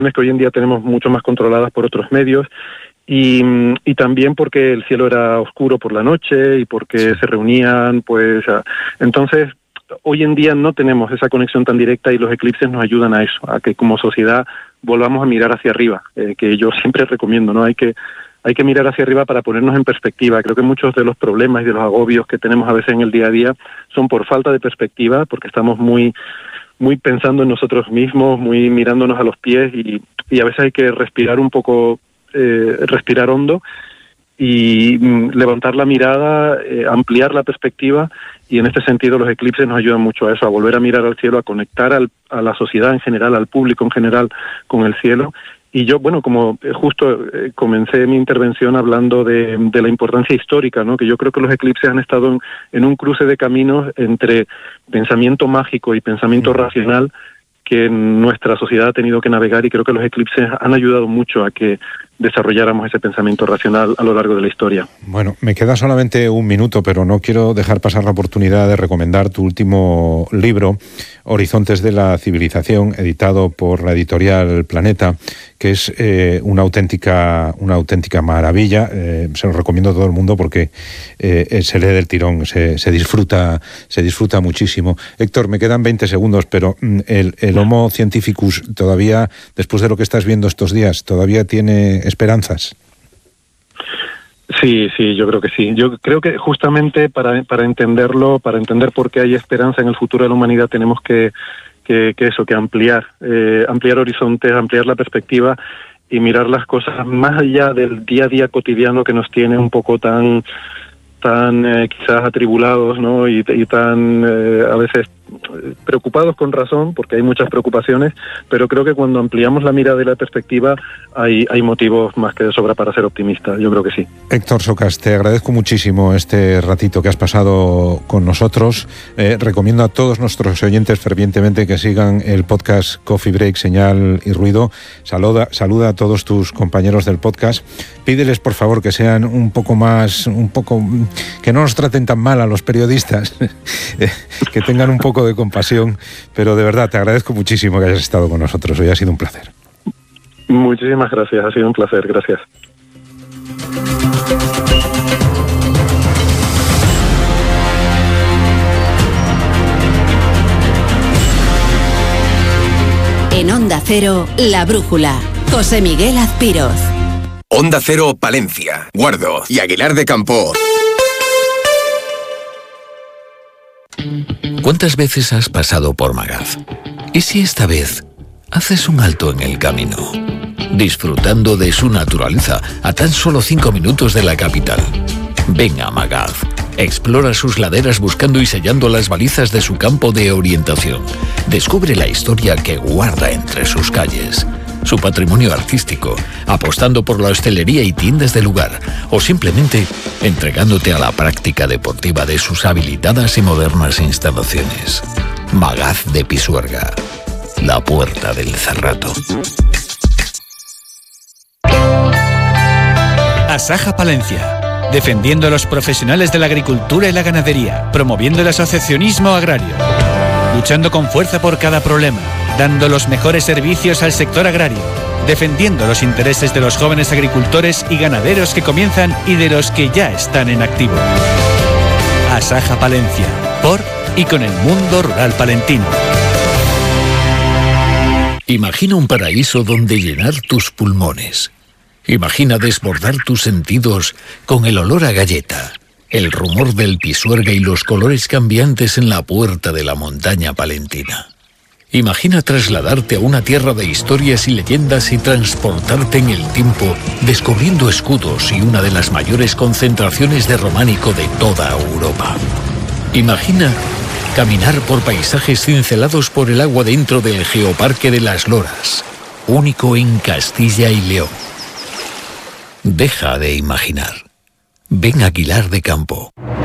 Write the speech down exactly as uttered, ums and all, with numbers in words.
que hoy en día tenemos mucho más controladas por otros medios, y, y también porque el cielo era oscuro por la noche y porque sí. se reunían, pues entonces hoy en día no tenemos esa conexión tan directa y los eclipses nos ayudan a eso, a que como sociedad volvamos a mirar hacia arriba, eh, que yo siempre recomiendo, ¿no? Hay que hay que mirar hacia arriba para ponernos en perspectiva. Creo que muchos de los problemas y de los agobios que tenemos a veces en el día a día son por falta de perspectiva, porque estamos muy muy pensando en nosotros mismos, muy mirándonos a los pies, y, y a veces hay que respirar un poco, eh, respirar hondo y mm, levantar la mirada, eh, ampliar la perspectiva, y en este sentido los eclipses nos ayudan mucho a eso, a volver a mirar al cielo, a conectar al, a la sociedad en general, al público en general con el cielo. Y yo, bueno, como justo eh, comencé mi intervención hablando de, de la importancia histórica, ¿no? Que yo creo que los eclipses han estado en, en un cruce de caminos entre pensamiento mágico y pensamiento racional que nuestra sociedad ha tenido que navegar, y creo que los eclipses han ayudado mucho a que desarrolláramos ese pensamiento racional a lo largo de la historia. Bueno, me queda solamente un minuto, pero no quiero dejar pasar la oportunidad de recomendar tu último libro, Horizontes de la Civilización, editado por la editorial Planeta, que es eh, una auténtica una auténtica maravilla. Eh, se lo recomiendo a todo el mundo porque eh, se lee del tirón, se, se disfruta se disfruta muchísimo. Héctor, me quedan veinte segundos, pero el, el Homo Scientificus todavía, después de lo que estás viendo estos días, todavía tiene esperanzas. Sí, sí, yo creo que sí. Yo creo que justamente para, para entenderlo, para entender por qué hay esperanza en el futuro de la humanidad, tenemos que, que, que eso, que ampliar, eh, ampliar horizontes, ampliar la perspectiva y mirar las cosas más allá del día a día cotidiano que nos tiene un poco tan, tan eh, quizás atribulados, ¿no? Y, y tan eh, a veces preocupados con razón, porque hay muchas preocupaciones, pero creo que cuando ampliamos la mirada y la perspectiva hay, hay motivos más que de sobra para ser optimistas. Yo creo que sí. Héctor Socas, te agradezco muchísimo este ratito que has pasado con nosotros. Eh, recomiendo a todos nuestros oyentes fervientemente que sigan el podcast Coffee Break, Señal y Ruido. Saluda, saluda a todos tus compañeros del podcast. Pídeles, por favor, que sean un poco más, un poco, que no nos traten tan mal a los periodistas, que tengan un poco de compasión, pero de verdad te agradezco muchísimo que hayas estado con nosotros hoy, ha sido un placer. Muchísimas gracias, ha sido un placer, gracias. En Onda Cero, La Brújula, José Miguel Azpiroz. Onda Cero, Palencia, Guardo y Aguilar de Campoo. ¿Cuántas veces has pasado por Magaz? ¿Y si esta vez haces un alto en el camino? Disfrutando de su naturaleza a tan solo cinco minutos de la capital. Ven a Magaz. Explora sus laderas buscando y sellando las balizas de su campo de orientación. Descubre la historia que guarda entre sus calles, su patrimonio artístico, apostando por la hostelería y tiendas del lugar, o simplemente entregándote a la práctica deportiva de sus habilitadas y modernas instalaciones. Magaz de Pisuerga, la puerta del Cerrato. Asaja Palencia, defendiendo a los profesionales de la agricultura y la ganadería, promoviendo el asociacionismo agrario, luchando con fuerza por cada problema, dando los mejores servicios al sector agrario, defendiendo los intereses de los jóvenes agricultores y ganaderos que comienzan y de los que ya están en activo. Asaja Palencia, por y con el mundo rural palentino. Imagina un paraíso donde llenar tus pulmones. Imagina desbordar tus sentidos con el olor a galleta, el rumor del Pisuerga y los colores cambiantes en la puerta de la montaña palentina. Imagina trasladarte a una tierra de historias y leyendas y transportarte en el tiempo, descubriendo escudos y una de las mayores concentraciones de románico de toda Europa. Imagina caminar por paisajes cincelados por el agua dentro del Geoparque de las Loras, único en Castilla y León. Deja de imaginar. Ven a Aguilar de Campoo.